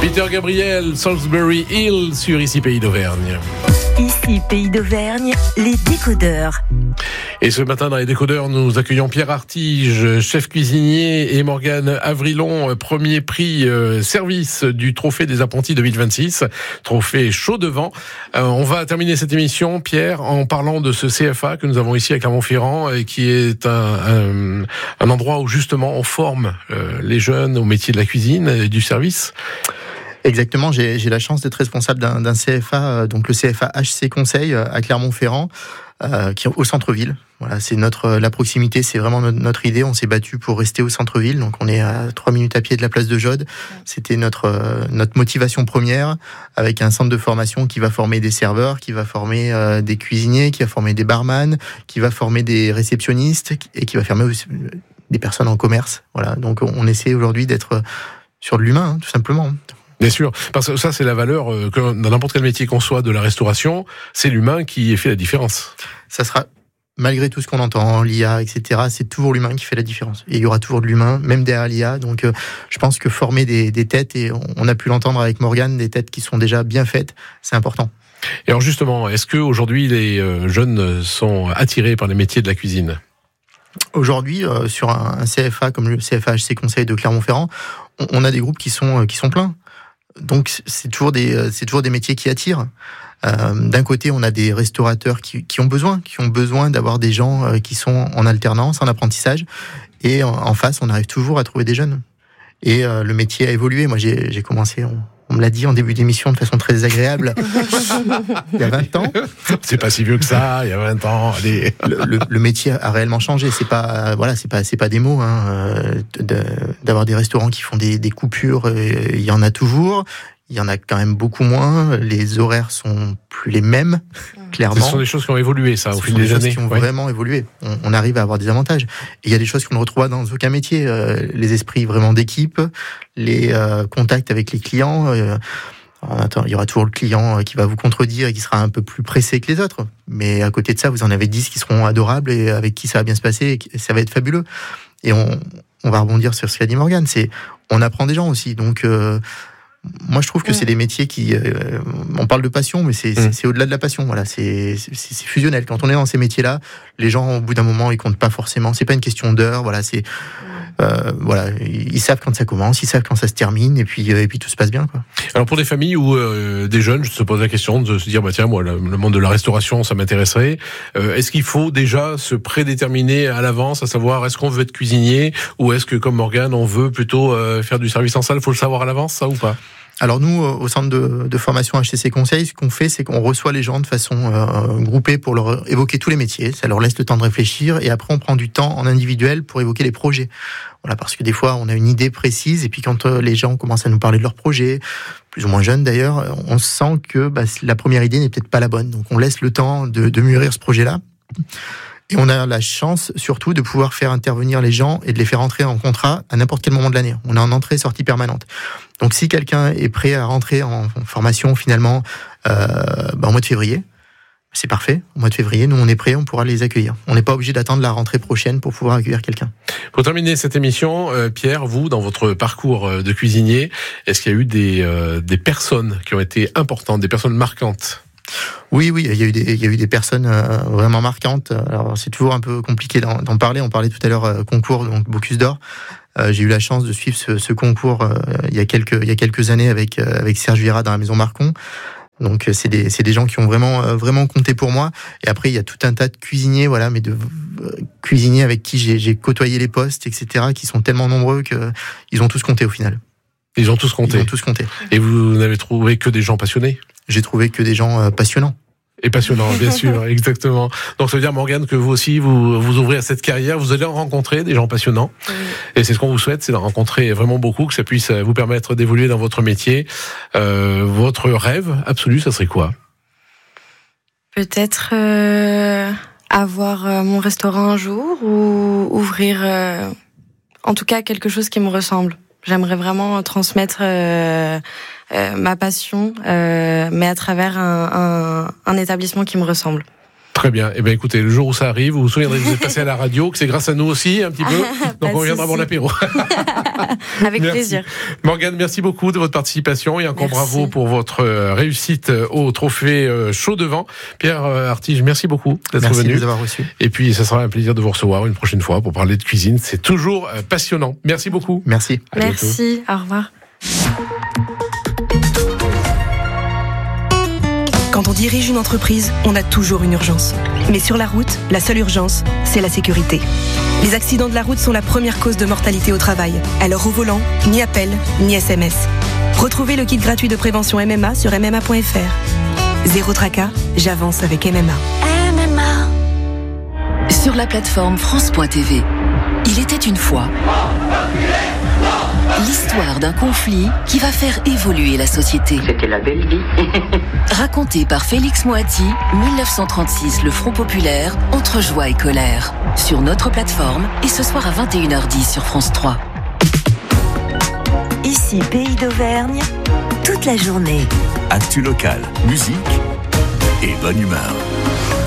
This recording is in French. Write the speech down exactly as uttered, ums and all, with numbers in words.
Peter Gabriel, Salisbury Hill sur Ici Pays d'Auvergne. Ici Pays d'Auvergne, les décodeurs. Et ce matin dans les décodeurs, nous accueillons Pierre Artige, chef cuisinier, et Morgane Avrilon, premier prix euh, service du Trophée des apprentis deux mille vingt-six, trophée chaud devant. Euh, on va terminer cette émission, Pierre, en parlant de ce C F A que nous avons ici à Clermont-Ferrand, et qui est un, un, un endroit où justement on forme euh, les jeunes au métier de la cuisine et du service. Exactement, j'ai, j'ai la chance d'être responsable d'un, d'un C F A, donc le C F A H C Conseil à Clermont-Ferrand, euh, qui est au centre-ville. Voilà, c'est notre la proximité, c'est vraiment notre, notre idée. On s'est battu pour rester au centre-ville, donc on est à trois minutes à pied de la place de Jaude. C'était notre euh, notre motivation première, avec un centre de formation qui va former des serveurs, qui va former euh, des cuisiniers, qui va former des barman, qui va former des réceptionnistes et qui va former aussi des personnes en commerce. Voilà, donc on essaie aujourd'hui d'être sur de l'humain, hein, tout simplement. Bien sûr, parce que ça c'est la valeur que dans n'importe quel métier qu'on soit de la restauration, c'est l'humain qui fait la différence. Ça sera, malgré tout ce qu'on entend, l'I A, et cetera, c'est toujours l'humain qui fait la différence. Et il y aura toujours de l'humain, même derrière l'I A. Donc euh, je pense que former des, des têtes, et on a pu l'entendre avec Morgane, des têtes qui sont déjà bien faites, c'est important. Et alors justement, est-ce que aujourd'hui les jeunes sont attirés par les métiers de la cuisine ? Aujourd'hui, euh, sur un, un C F A comme le C F A H C Conseil de Clermont-Ferrand, on, on a des groupes qui sont, qui sont pleins. Donc c'est toujours des c'est toujours des métiers qui attirent. Euh, d'un côté, on a des restaurateurs qui, qui ont besoin, qui ont besoin d'avoir des gens euh, qui sont en alternance, en apprentissage, et en, en face, on arrive toujours à trouver des jeunes. Et euh, le métier a évolué. Moi, j'ai, j'ai commencé. On, on me l'a dit en début d'émission de façon très désagréable. Il y a vingt ans. C'est pas si vieux que ça. Il y a vingt ans. Allez. Le, le, le métier a réellement changé. C'est pas voilà, c'est pas c'est pas des mots. Hein, de, d'avoir des restaurants qui font des, des coupures, il y en a toujours. Il y en a quand même beaucoup moins. Les horaires sont plus les mêmes, clairement. Ce sont des choses qui ont évolué, ça, au fil des, des années. Ce sont des choses qui ont ouais. vraiment évolué. On, on arrive à avoir des avantages. Et il y a des choses qu'on ne retrouve pas dans aucun métier. Euh, les esprits vraiment d'équipe, les euh, contacts avec les clients. Euh, attends, il y aura toujours le client qui va vous contredire et qui sera un peu plus pressé que les autres. Mais à côté de ça, vous en avez dix qui seront adorables et avec qui ça va bien se passer et ça va être fabuleux. Et on, on va rebondir sur ce qu'a dit Morgane. C'est, on apprend des gens aussi. Donc, euh, moi, je trouve que mmh. c'est des métiers qui... Euh, on parle de passion, mais c'est, mmh. c'est, c'est au-delà de la passion. Voilà, c'est, c'est, c'est fusionnel. Quand on est dans ces métiers-là, les gens, au bout d'un moment, ils comptent pas forcément. C'est pas une question d'heure. Voilà, c'est... Euh, voilà, ils savent quand ça commence, ils savent quand ça se termine, et puis, euh, et puis tout se passe bien, quoi. Alors pour des familles ou euh, des jeunes, je se pose la question de se dire, bah tiens, moi, le, le monde de la restauration, ça m'intéresserait. Euh, est-ce qu'il faut déjà se prédéterminer à l'avance, à savoir, est-ce qu'on veut être cuisinier, ou est-ce que, comme Morgane, on veut plutôt euh, faire du service en salle? Faut le savoir à l'avance, ça ou pas? Alors nous, au centre de, de formation H C C Conseil, ce qu'on fait, c'est qu'on reçoit les gens de façon euh, groupée pour leur évoquer tous les métiers. Ça leur laisse le temps de réfléchir, et après on prend du temps en individuel pour évoquer les projets. Voilà, parce que des fois on a une idée précise, et puis quand euh, les gens commencent à nous parler de leurs projets, plus ou moins jeunes d'ailleurs, on sent que bah, la première idée n'est peut-être pas la bonne. Donc on laisse le temps de, de mûrir ce projet-là. Et on a la chance, surtout, de pouvoir faire intervenir les gens et de les faire entrer en contrat à n'importe quel moment de l'année. On est en entrée-sortie permanente. Donc, si quelqu'un est prêt à rentrer en formation, finalement, euh, bah, au mois de février, c'est parfait. Au mois de février, nous, on est prêts, on pourra les accueillir. On n'est pas obligé d'attendre la rentrée prochaine pour pouvoir accueillir quelqu'un. Pour terminer cette émission, euh, Pierre, vous, dans votre parcours de cuisinier, est-ce qu'il y a eu des, euh, des personnes qui ont été importantes, des personnes marquantes ? Oui, oui, il y a eu des, il y a eu des personnes euh, vraiment marquantes. Alors, c'est toujours un peu compliqué d'en, d'en parler. On parlait tout à l'heure euh, concours, donc Bocuse d'Or. Euh, j'ai eu la chance de suivre ce, ce concours euh, il y a quelques, il y a quelques années avec euh, avec Serge Vira dans la Maison Marcon. Donc c'est des, c'est des gens qui ont vraiment, euh, vraiment compté pour moi. Et après, il y a tout un tas de cuisiniers, voilà, mais de euh, cuisiniers avec qui j'ai, j'ai côtoyé les postes, et cetera, qui sont tellement nombreux que ils ont tous compté au final. Ils ont tous compté. Ils ont tous compté. Et vous n'avez trouvé que des gens passionnés? J'ai trouvé que des gens euh, passionnants. Et passionnants, bien sûr, exactement. Donc ça veut dire, Morgane, que vous aussi, vous vous ouvrez à cette carrière, vous allez en rencontrer des gens passionnants. Oui. Et c'est ce qu'on vous souhaite, c'est d'en rencontrer vraiment beaucoup, que ça puisse vous permettre d'évoluer dans votre métier. Euh, votre rêve absolu, ça serait quoi? Peut-être euh, avoir euh, mon restaurant un jour, ou ouvrir, euh, en tout cas, quelque chose qui me ressemble. J'aimerais vraiment transmettre euh, euh, ma passion, euh, mais à travers un, un, un établissement qui me ressemble. Très bien. Eh bien, écoutez, le jour où ça arrive, vous vous souviendrez que vous êtes passé à la radio, que c'est grâce à nous aussi, un petit peu. Donc, on viendra voir l'apéro. Avec merci. plaisir. Morgane, merci beaucoup de votre participation et encore merci. bravo pour votre réussite au trophée Chaud de Vent. Pierre Artige, merci beaucoup d'être merci venu. Merci de nous avoir reçus. Et puis, ça sera un plaisir de vous recevoir une prochaine fois pour parler de cuisine. C'est toujours passionnant. Merci beaucoup. Merci. À merci. bientôt. Au revoir. Quand on dirige une entreprise, on a toujours une urgence. Mais sur la route, la seule urgence, c'est la sécurité. Les accidents de la route sont la première cause de mortalité au travail. Alors au volant, ni appel, ni S M S. Retrouvez le kit gratuit de prévention M M A sur m m a point f r. Zéro tracas, j'avance avec M M A. M M A. Sur la plateforme France point T V, il était une fois l'histoire d'un conflit qui va faire évoluer la société. C'était la belle vie. Raconté par Félix Moati, dix-neuf cent trente-six, le Front populaire, entre joie et colère. Sur notre plateforme et ce soir à vingt et une heures dix sur France trois. Ici, Pays d'Auvergne, toute la journée. Actu local, musique et bonne humeur.